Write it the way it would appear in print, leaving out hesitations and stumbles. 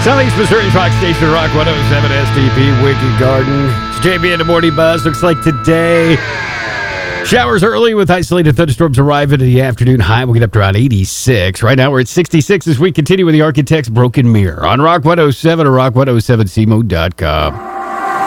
Southeast Missouri's rock station, Rock 107 STP, Wicked Garden. It's JB in the Morning Buzz. Looks like today, showers early with isolated thunderstorms arriving in the afternoon. High will get up to around 86. Right now we're at 66 as we continue with the Architect's Broken Mirror on Rock 107 or rock107cmo.com.